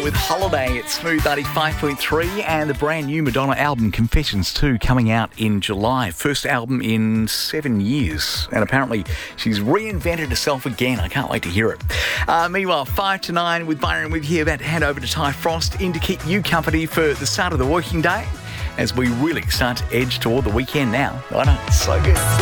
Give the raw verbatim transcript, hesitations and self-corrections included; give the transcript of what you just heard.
with Holiday at Smooth ninety-five point three, and the brand new Madonna album Confessions two coming out in July. First album in seven years, and apparently she's reinvented herself again. I can't wait to hear it. Uh, meanwhile, five to nine with Byron with you, about to hand over to Ty Frost in to keep you company for the start of the working day as we really start to edge toward the weekend now. I know, it's so good.